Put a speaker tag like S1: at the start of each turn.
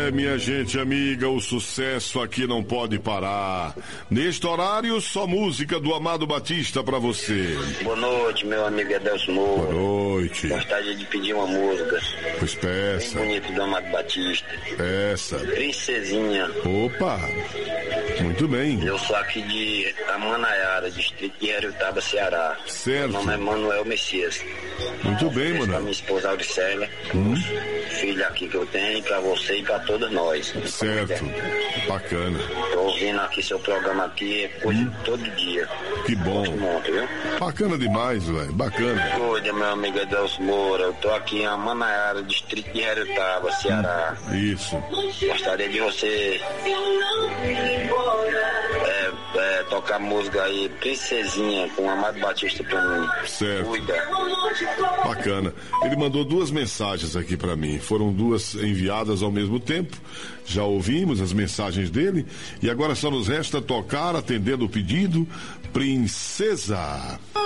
S1: Minha gente amiga, o sucesso aqui não pode parar. Neste horário, só música do Amado Batista pra você.
S2: Boa noite, meu amigo Edelso Moura.
S1: Boa noite.
S2: Gostaria de pedir uma música.
S1: Pois peça.
S2: Bem bonito do Amado Batista.
S1: Peça.
S2: Princesinha.
S1: Opa, muito bem.
S2: Eu sou aqui de Amanaiara, distrito de Heriotaba, Ceará.
S1: Certo.
S2: Meu nome é Manuel Messias.
S1: Muito bem,
S2: Pra
S1: Manuel.
S2: minha esposa Auricélia, filha aqui que eu tenho, pra você e pra todos nós.
S1: Certo. Bacana.
S2: Tô ouvindo aqui seu programa aqui, todo dia.
S1: Que bom.
S2: Gosto muito, viu?
S1: Bacana demais, velho. Bacana.
S2: Cuida, meu amigo Edelso Moura. Eu tô aqui em Amanaiara, distrito de Heriotaba, Ceará.
S1: Isso.
S2: Gostaria de você tocar música aí, Princesinha, com o Amado Batista pra mim.
S1: Certo.
S2: Cuida.
S1: Bacana. Ele mandou 2 mensagens aqui pra mim. Foram 2 enviadas ao mesmo tempo. Já ouvimos as mensagens dele. E agora só nos resta tocar, atendendo o pedido, Princesa.